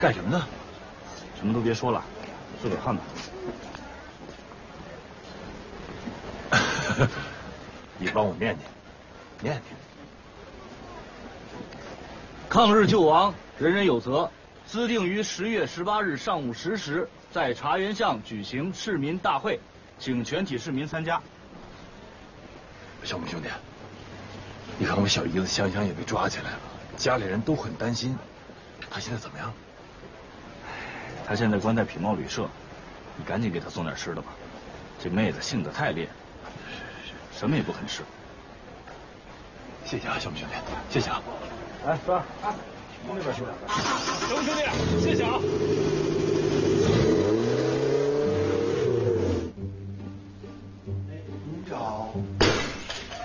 干什么呢？ 什么都别说了，自个儿看吧。 你帮我念念，念念。 抗日救亡，人人有责。自定于10月18日上午10时，在茶园巷举行市民大会，请全体市民参加。 小木兄弟，你看我小姨子香香也被抓起来了，家里人都很担心。她现在怎么样？ 她现在关在品贸旅社，你赶紧给她送点吃的吧。这妹子性子太烈，什么也不肯吃。 谢谢啊，小木兄弟，谢谢啊。 来，哥，从那边去。小木兄弟，谢谢啊。